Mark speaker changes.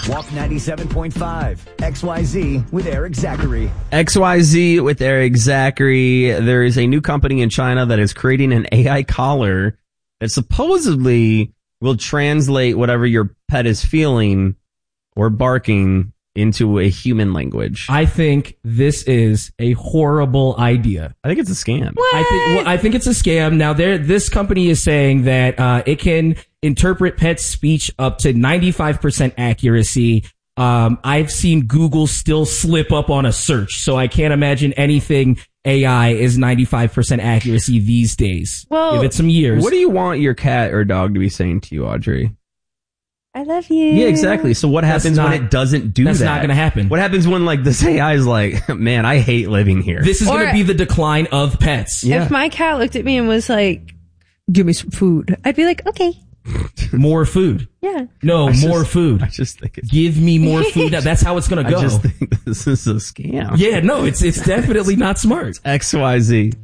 Speaker 1: Walk 97.5. XYZ with Eric Zachary.
Speaker 2: XYZ with Eric Zachary. There is a new company in China that is creating an AI collar that supposedly will translate whatever your pet is feeling or barking into a human language.
Speaker 3: I think this is a horrible idea.
Speaker 2: I think it's a scam.
Speaker 3: I think it's a scam. Now, this company is saying that it can interpret pet speech up to 95% accuracy. I've seen Google still slip up on a search, so I can't imagine anything AI is 95% accuracy these days.
Speaker 4: Well,
Speaker 3: give it some years.
Speaker 2: What do you want your cat or dog to be saying to you, Audrey?
Speaker 4: I love you.
Speaker 2: Yeah, exactly. So what happens when it doesn't do that?
Speaker 3: That's not going to happen.
Speaker 2: What happens when this AI is like, man, I hate living here.
Speaker 3: This is going to be the decline of pets.
Speaker 4: If my cat looked at me and was like, give me some food, I'd be like, okay.
Speaker 3: More food.
Speaker 4: Yeah.
Speaker 3: No, more food.
Speaker 2: I just think
Speaker 3: give me more food. That's how it's going to go.
Speaker 2: I just think this is a scam.
Speaker 3: Yeah, no, it's definitely not smart.
Speaker 2: XYZ.